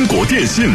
中国电信。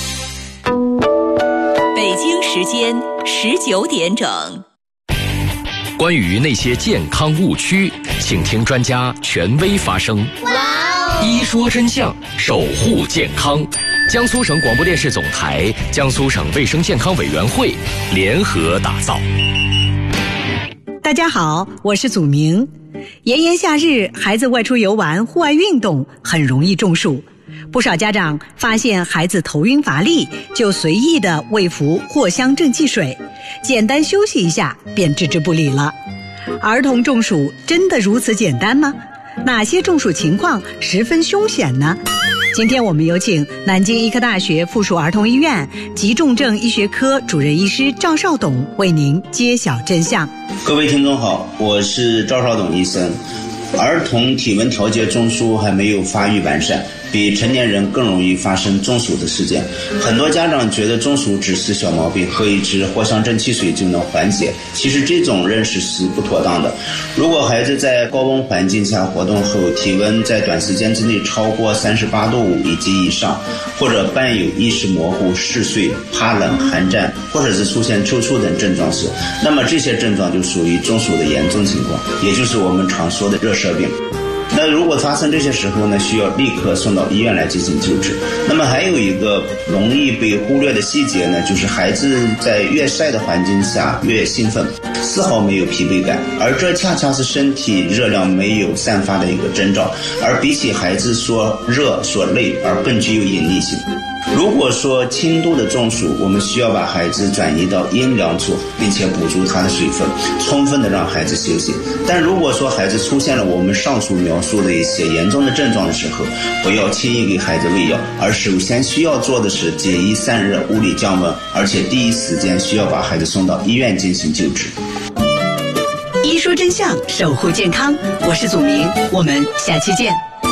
北京时间19点整。 关于那些健康误区，请听专家权威发声。一说真相，守护健康。江苏省广播电视总台、江苏省卫生健康委员会联合打造。 大家好，我是祖明。炎炎夏日，孩子外出游玩、户外运动很容易中暑。不少家长发现孩子头晕乏力，就随意的喂服藿香正气水，简单休息一下便置之不理了。儿童中暑真的如此简单吗？哪些中暑情况十分凶险呢？今天我们有请南京医科大学附属儿童医院急重症医学科主任医师赵少董为您揭晓真相。 各位听众好，我是赵少董医生。儿童体温调节中枢还没有发育完善，比成年人更容易发生中暑的事件。很多家长觉得中暑只是小毛病，喝一支藿香正气水就能缓解，其实这种认识是不妥当的。如果孩子在高温环境下活动后，体温在短时间之内超过38度5以及以上，或者伴有意识模糊、嗜睡、怕冷、寒战，或者是出现抽搐等症状时，那么这些症状就属于中暑的严重情况，也就是我们常说的热射病。那如果发生这些时候呢，需要立刻送到医院来进行救治。那么还有一个容易被忽略的细节呢，就是孩子在越晒的环境下越兴奋，丝毫没有疲惫感，而这恰恰是身体热量没有散发的一个征兆，而比起孩子说热说累而更具有引力性。如果说轻度的中暑，我们需要把孩子转移到阴凉处，并且补足他的水分，充分的让孩子休息。但如果说孩子出现了我们上述描述的一些严重的症状的时候，不要轻易给孩子喂药，而首先需要做的是解衣散热、物理降温，而且第一时间需要把孩子送到医院进行救治。 一说真相，守护健康，我是祖明，我们下期见。